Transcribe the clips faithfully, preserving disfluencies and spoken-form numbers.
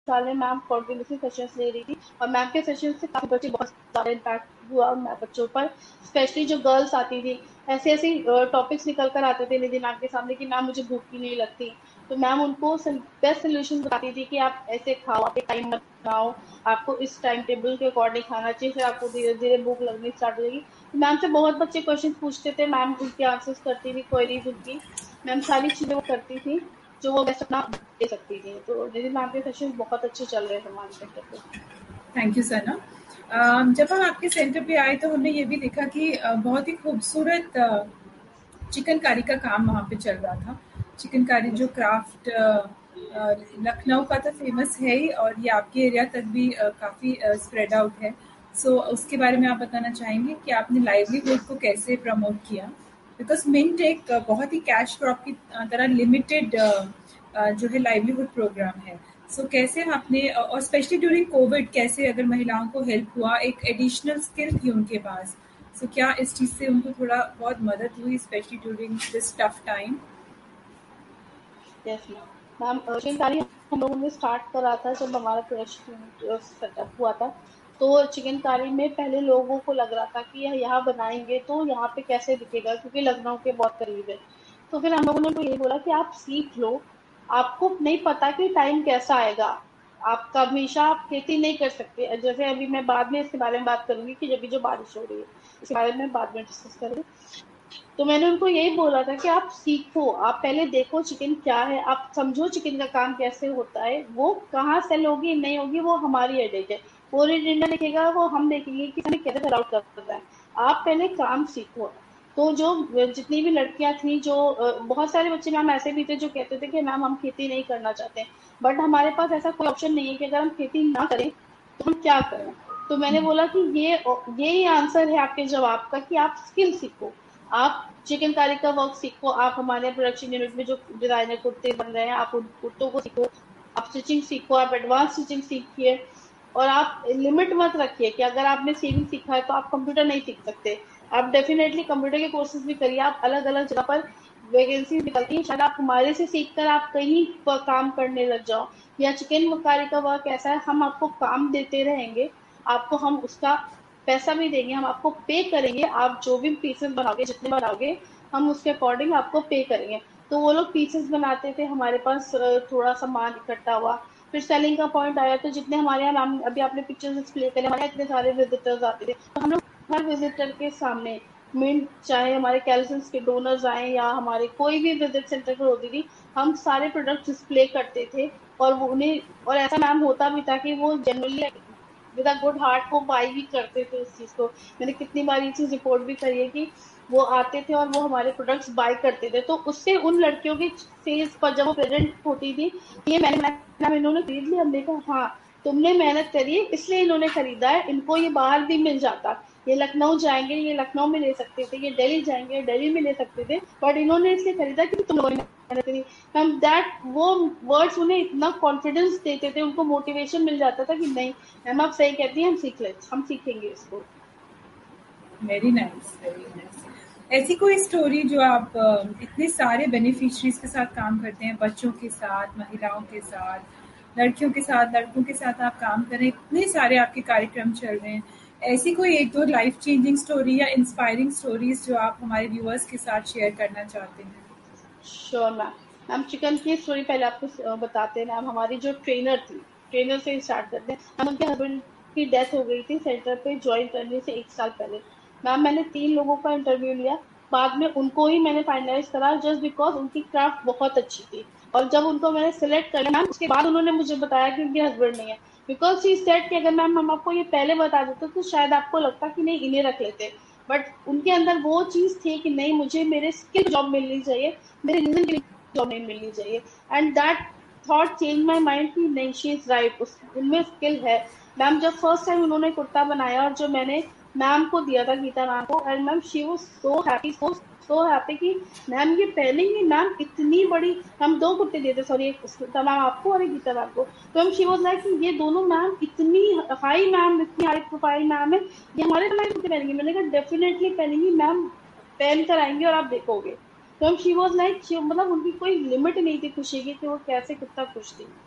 साल में ma'am continuously sessions ले रही थी और मैम के सेशन से काफी बच्चे बहुत ज्यादा इम्पैक्ट हुआ मैम बच्चों पर, स्पेशली जो गर्ल्स आती थी ऐसे ऐसे टॉपिक्स निकल कर आते थे निधि मैम के सामने कि मैम मुझे भूख ही नहीं लगती, तो मैम उनको बेस्ट सोल्यूशन बताती थी कि आप ऐसे खाओ, आप टाइम मत बनाओ, आपको इस टाइम टेबल के अकॉर्डिंग खाना चाहिए, फिर आपको धीरे धीरे भूख लगनी स्टार्ट हो जाएगी। तो मैम से बहुत बच्चे क्वेश्चन पूछते थे, मैम उनके आंसर्स करती थी, क्वेरीज उनकी मैम सारी चीजें वो करती थी जो वो बेस्ट अपना दे सकती थी। तो निधि मैम के सेशन बहुत अच्छे चल रहे थे हमारे सेंटर पे। थैंक यू सना। जब हम आपके सेंटर पे आए तो हमने ये भी देखा कि uh, बहुत ही खूबसूरत चिकनकारी का काम वहाँ पे चल रहा था। चिकनकारी जो क्राफ्ट लखनऊ का तो फेमस है ही और ये आपके एरिया तक भी uh, काफ़ी स्प्रेड आउट है। सो so, उसके बारे में आप बताना चाहेंगे कि आपने लाइवलीहुड को कैसे प्रमोट किया? बिकॉज मिंट एक uh, बहुत ही कैश क्रॉप की तरह लिमिटेड uh, uh, जो है लाइवलीहुड प्रोग्राम है। सो so, कैसे आपने और स्पेशली ड्यूरिंग कोविड कैसे अगर महिलाओं को हेल्प हुआ, एक एडिशनल स्किल थी उनके पास, सो so, क्या इस चीज से उनको थोड़ा बहुत मदद हुई specially during this tough time? Yes ma'am ma'am chikankari हम लोगों ने स्टार्ट करा था जब हमारा प्रोडक्शन सेटअप हुआ था। तो चिकनकारी में पहले लोगों को लग रहा था कि यह यहाँ बनाएंगे तो यहाँ पे कैसे दिखेगा क्योंकि लखनऊ के बहुत करीब है। तो फिर हम लोगों ने उनको यही बोला कि आप सीख लो, आपको नहीं पता कि टाइम कैसा आएगा, आप हमेशा आप खेती नहीं कर सकते। जैसे अभी मैं बाद में इसके बारे में बात करूंगी कि जब भी जो बारिश हो रही है इसके बारे में बाद में डिस्कस करेंगे। तो मैंने उनको यही बोला था कि आप सीखो, आप पहले देखो चिकन क्या है, आप समझो चिकन का काम कैसे होता है, वो कहाँ सेल होगी नहीं होगी वो हमारी हेडेक है, वो इंडिया देखेगा वो हम देखेंगे कि हमें कैसे सेल आउट कर रहा है, आप पहले काम सीखो। तो जो जितनी भी लड़कियां थी जो बहुत सारे बच्चे मैम ऐसे भी थे जो कहते थे कि मैम हम खेती नहीं करना चाहते, बट हमारे पास ऐसा कोई ऑप्शन नहीं है कि अगर हम खेती ना करें तो हम क्या करें। तो मैंने बोला कि ये यही आंसर है आपके जवाब का कि आप स्किल सीखो, आप चिकनकारी का वर्क सीखो, आप हमारे प्रोडक्शन यूनिट में जो डिजाइनर कुर्ते बन रहे हैं आप उन कुर्तों को सीखो, आप स्टिचिंग सीखो, आप एडवांस स्टिचिंग सीखिए। और आप लिमिट मत रखिए कि अगर आपने सेविंग सीखा है तो आप कंप्यूटर नहीं सीख सकते, आप डेफिनेटली कंप्यूटर के कोर्सेज भी करिए, आप अलग अलग जगह पर वैकेंसी निकलती है, शायद आप हमारे से सीखकर आप कहीं पर काम करने लग जाओ। या चिकनकारी का वर्क ऐसा है, हम आपको काम देते रहेंगे, आपको हम उसका पैसा भी देंगे, हम आपको पे करेंगे, आप जो भी पीसेस बनाओगे जितने बनाओगे हम उसके अकॉर्डिंग आपको पे करेंगे। तो वो लोग पीसेस बनाते थे, हमारे पास थोड़ा सामान इकट्ठा हुआ, फिर सेलिंग का पॉइंट आया तो जितने हमारे यहाँ मैम अभी आपने पिक्चर्स डिस्प्ले करे हमारे इतने सारे विजिटर्स आते थे, तो हम लोग हर विजिटर के सामने मिंट चाहे हमारे कैल्सियम्स के डोनर्स आए या हमारे कोई भी विजिट सेंटर पर होती थी, हम सारे प्रोडक्ट डिस्प्ले करते थे। और वो उन्हें और ऐसा मैम होता भी था कि वो generally with a good heart को बाई भी करते थे उस चीज को। मैंने कितनी बार ये चीज रिपोर्ट भी करी है कि वो आते थे और वो हमारे प्रोडक्ट्स बाय करते थे, तो उससे उन लड़कियों की फेस पर जब वो प्रेजेंट होती थी ये मैंने मैंने इन्होंने खरीद लिया, हमने कहा हाँ तुमने मेहनत करी है इसलिए इन्होंने खरीदा है, इनको ये बाहर भी मिल जाता, ये लखनऊ जाएंगे ये लखनऊ में ले सकते थे, ये दिल्ली जाएंगे दिल्ली में ले सकते थे, बट इन्होंने इसलिए खरीदा कि तुम लोगों ने मेहनत करी। मैम दैट वो वर्ड्स उन्हें इतना कॉन्फिडेंस देते थे, उनको मोटिवेशन मिल जाता था कि नहीं मैम आप सही कहती हैं, हम सीख ले हम सीखेंगे इसको। Very nice, very nice. ऐसी कोई स्टोरी जो आप uh, इतने सारे बेनिफिशरीज के साथ काम करते हैं, बच्चों के साथ, महिलाओं के साथ, लड़कियों के साथ, लड़कों के साथ आप काम कर रहे हैं, इतने सारे आपके कार्यक्रम चल रहे हैं, ऐसी कोई एक दो लाइफ चेंजिंग स्टोरी या इंस्पायरिंग स्टोरीज जो आप हमारे व्यूअर्स के साथ शेयर करना चाहते हैं? Sure ma'am. मैम चिकन की स्टोरी पहले आपको बताते हैं मैम, हमारी जो ट्रेनर थी, ट्रेनर से स्टार्ट करते हैं। मैम उनके हस्बैंड की डेथ हो गई थी सेंटर पे ज्वाइन करने से एक साल पहले। मैम मैंने तीन लोगों का इंटरव्यू लिया, बाद में उनको ही मैंने फाइनलाइज करा जस्ट बिकॉज उनकी क्राफ्ट बहुत अच्छी थी। और जब उनको मैंने सिलेक्ट कर लिया मैम उसके बाद उन्होंने मुझे बताया कि उनके हस्बैंड नहीं है, बिकॉज शी सेड कि अगर मैम हम आपको ये पहले बता देते तो शायद आपको लगता कि नहीं इन्हें रख लेते, बट उनके अंदर वो चीज थी कि नहीं मुझे मेरे स्किल जॉब मिलनी चाहिए, मेरे रीजन के लिए जॉब नहीं मिलनी चाहिए। And that thought change my mind कि नहीं शी इज राइट, उनमें स्किल है। मैम जब फर्स्ट टाइम उन्होंने कुर्ता बनाया और जो मैंने मैम को दिया था गीता मैम को, and ma'am she was so happy so so happy कि मैम ये पहनेंगी, मैम इतनी बड़ी, हम दो कुर्ते दिए थे सॉरी, एक मैम आपको और एक गीता मैम को, तो हम शी वाज लाइक कि ये दोनों मैम इतनी हाई मैम इतनी हाई प्रोफाइल मैम है, ये हमारे हमारे कुर्ते पहनेंगी। मैंने कहा डेफिनेटली पहनेंगी मैम, पहन कर आएंगे और आप देखोगे। तो हम शी वाज लाइक मतलब उनकी कोई लिमिट नहीं थी खुशी की कि वो कैसे कितना खुश थी।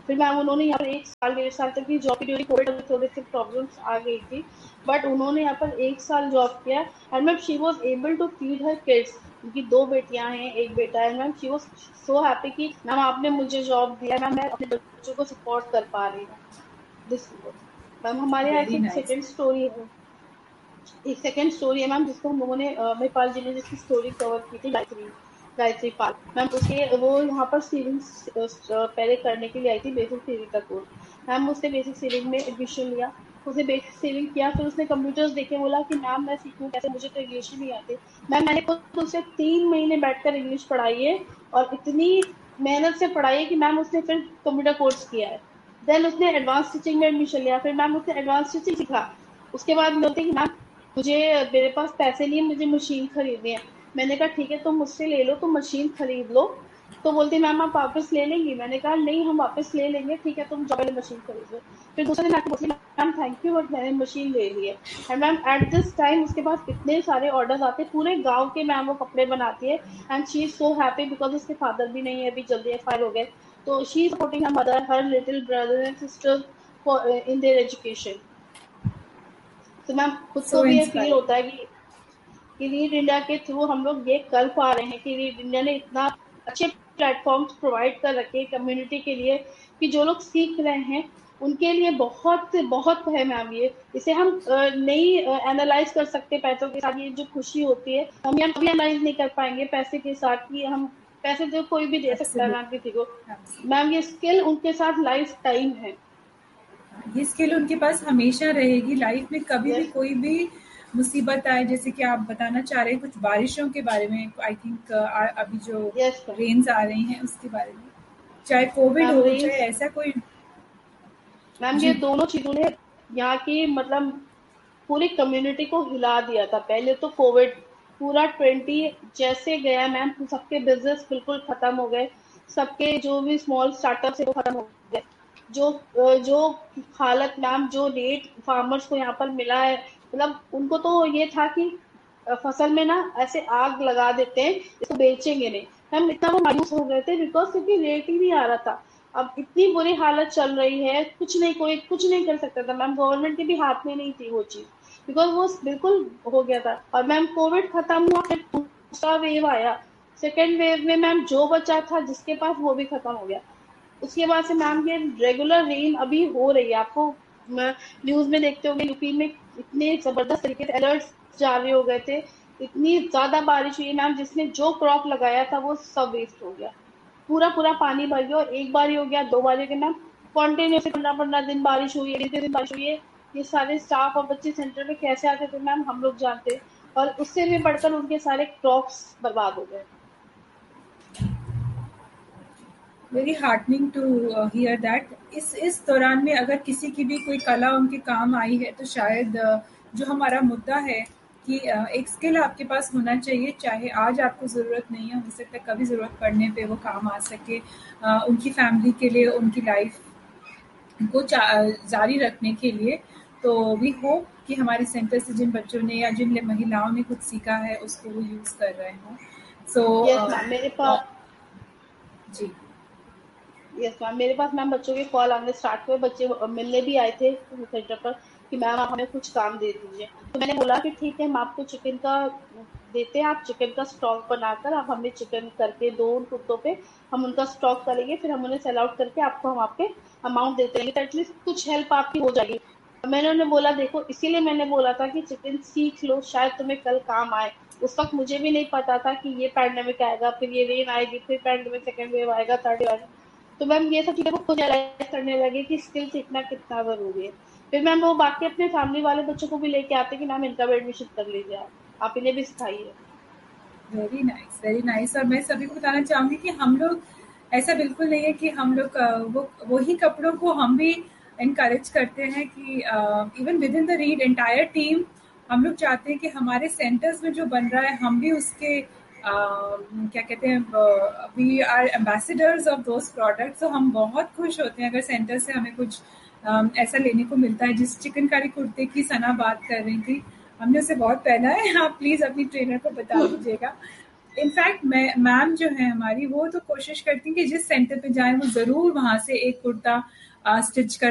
फिर मैम उन्होंने यहाँ पर एक साल डेढ़ साल तक की जॉब की, ड्यूरिंग कोविड थोड़े से प्रॉब्लम्स आ गई थी, बट उन्होंने यहाँ पर एक साल जॉब किया and ma'am she was able to feed her kids. उनकी दो बेटियां हैं, एक बेटा है। Ma'am she was so happy कि मैम आपने मुझे जॉब दिया, मैम मैं अपने बच्चों को सपोर्ट कर पा रही हूँ। दिस मैम हमारे यहाँ वेरी ऐसी एक नाइस। सेकेंड स्टोरी है, एक सेकंड स्टोरी है मैम, जिसको हम लोगों ने अ, महिपाल जी ने जिसकी स्टोरी कवर की थी, गायत्री गायत्री पाल मैम। उसके वो यहाँ पर सीलिंग पहले करने के लिए आई थी, बेसिक सीलिंग का कोर्स। मैम उसने बेसिक सीलिंग में एडमिशन लिया, उसने बेसिक सीलिंग किया, फिर उसने कंप्यूटर्स देखे, बोला कि मैम मैं सीखूं कैसे, मुझे तो इंग्लिश ही नहीं आती। मैम मैंने खुद उसे तीन महीने बैठकर इंग्लिश पढ़ाई है, और इतनी मेहनत से पढ़ाई है कि मैम उसने फिर कंप्यूटर कोर्स किया है। देन उसने एडवांस टीचिंग में एडमिशन लिया, फिर मैम उसने एडवांस टीचिंग सीखा। उसके बाद बोलते कि मैम मुझे मेरे पास पैसे नहीं है, मुझे मशीन खरीदनी है। मैंने कहा ठीक है तुम मुझसे ले लो, तुम मशीन खरीद लो। तो बोलती मैम आप वापस ले लेंगी, मैंने कहा नहीं हम वापस ले लेंगे, ठीक है तुम जाओ पहले मशीन खरीद लो। फिर दूसरे दिन आके बोलती मैम थैंक यू बट मैंने मशीन ले ली है। And ma'am at this time उसके पास इतने सारे ऑर्डर्स आते, पूरे गांव के मैम वो कपड़े बनाती है। And she is so happy because उसके फादर भी नहीं है, अभी जल्दी एक्सपायर हो गए। तो she is supporting her mother, her little brother and sister for in their education. तो मैम खुद को सो भी ये फील इंस्पायरिंग। होता है कि कि लीड इंडिया के थ्रू हम लोग ये कर पा रहे हैं, कि लीड इंडिया ने इतना अच्छे प्लेटफॉर्म्स प्रोवाइड कर रखे कम्युनिटी के लिए, कि जो लोग सीख रहे हैं उनके लिए बहुत बहुत है मैम। ये इसे हम अ, नहीं एनालाइज कर सकते पैसों के साथ, ये जो खुशी होती है हम यहाँ कभी एनालाइज नहीं कर पाएंगे पैसे के साथ, कि हम पैसे तो कोई भी दे सकता है मैम एब्सोल्युटली। किसी को। मैम ये स्किल उनके साथ लाइफ टाइम है। ये स्किल उनके पास हमेशा रहेगी लाइफ में, कभी भी यस कोई भी मुसीबत आए, जैसे कि आप बताना चाह रहे हैं कुछ बारिशों के बारे में, आई थिंक अभी जो यस रेन्स आ रही हैं उसके बारे में, चाहे कोविड मैम हो चाहे रेंज। ऐसा कोई। मैम ये जी। दोनों चीजों ने यहाँ की मतलब पूरी कम्युनिटी को हिला दिया था। पहले तो कोविड पूरा ट्वेंटी जैसे गया मैम, सबके बिजनेस बिल्कुल खत्म हो गए, सबके जो भी स्मॉल स्टार्टअप है वो खत्म हो गए। जो अ, जो हालत मैम, जो रेट फार्मर्स को यहाँ पर मिला है, मतलब उनको तो ये था कि अ, फसल में ना ऐसे आग लगा देते हैं, इसको बेचेंगे नहीं। हम इतना वो मायूस हो गए थे बिकॉज क्योंकि रेट ही नहीं आ रहा था। अब इतनी बुरी हालत चल रही है, कुछ नहीं, कोई कुछ नहीं कर सकता था मैम, गवर्नमेंट के भी हाथ में नहीं थी वो चीज, बिकॉज वो बिल्कुल हो गया था। और मैम कोविड खत्म हुआ, फिर दूसरा वेव आया, सेकेंड वेव में मैम जो बचा था जिसके पास वो भी खत्म हो गया। उसके बाद से मैम ये रेगुलर रेन अभी हो रही है, आपको न्यूज में देखते होंगे यूपी में इतने जबरदस्त तरीके से अलर्ट जारी हो गए थे, इतनी ज्यादा बारिश हुई मैम, जिसने जो क्रॉप लगाया था वो सब वेस्ट हो गया। पूरा पूरा पानी भर गया, और एक बार ही हो गया, दो बार हो गया मैम, कॉन्टिन्यूसली पंद्रह पंद्रह दिन बारिश हुई है, बीस दिन बारिश हुई है। ये सारे स्टाफ और बच्चे सेंटर में कैसे आते थे मैम हम लोग जानते हैं। और उससे भी बढ़कर उनके सारे क्रॉप्स बर्बाद हो गए। Very heartening to here that. इस इस दौरान में अगर किसी की भी कोई कला उनके काम आई है तो शायद uh, जो हमारा मुद्दा है कि uh, एक स्किल आपके पास होना चाहिए, चाहे आज आपको ज़रूरत नहीं है, हो सकता है कभी ज़रूरत पड़ने पे वो काम आ सके uh, उनकी फैमिली के लिए, उनकी लाइफ को चा- जारी रखने के लिए। तो वी होप कि हमारे सेंटर से जिन बच्चों ने या जिन महिलाओं ने कुछ सीखा है उसको वो यूज़ कर रहे हों। सो यस मैम मेरे पास जी। यस मैम मेरे पास मैम बच्चों के कॉल आने स्टार्ट हुए, बच्चे मिलने भी आए थे सेंटर पर कि मैम आप हमें कुछ काम दे दीजिए। तो मैंने बोला कि ठीक है हम आपको चिकन का देते हैं, आप चिकन का स्टॉक बनाकर आप हमें चिकन करके दो उन कुत्तों पे, हम उनका स्टॉक करेंगे, फिर हम उन्हें सेल आउट करके आपको हम आपके अमाउंट देते हैं, तो एटलीस्ट कुछ हेल्प आपकी हो जाएगी। मैंने उन्हें बोला देखो, इसीलिए मैंने बोला था कि चिकन सीख लो, शायद तुम्हें कल काम आए। उस वक्त मुझे भी नहीं पता था कि ये पैंडेमिक आएगा, फिर ये रेन आएगी, फिर पैंडेमिक सेकेंड वेव आएगा, थर्ड वेव आएगा। तो मैम ये सब चीजें को खुद रियलाइज करने लगे कि स्किल सीखना कितना जरूरी है। फिर मैम वो बाकी अपने फैमिली वाले बच्चों को भी लेके आते कि मैम इनका भी एडमिशन कर लीजिए, आप आप इन्हें भी सिखाइए। Very nice, very nice. और मैं सभी को बताना चाहूंगी कि हम लोग ऐसा बिल्कुल नहीं है कि हम लोग अ, वो वही कपड़ों को हम भी इनकरेज करते हैं कि even with in the read entire team हम लोग चाहते हैं कि हमारे सेंटर्स में जो बन रहा है हम भी उसके अ, क्या कहते हैं, we are ambassadors of those products. तो हम बहुत खुश होते हैं अगर सेंटर से हमें कुछ अम, ऐसा लेने को मिलता है। जिस चिकनकारी कुर्ते की सना बात कर रही थी, हमने उसे बहुत पहना है। आप प्लीज अपनी ट्रेनर को बता दीजिएगा। इनफैक्ट मैम जो है हमारी, वो तो कोशिश करती है कि जिस सेंटर पे जाए वो जरूर वहां से एक कुर्ता स्टिच कर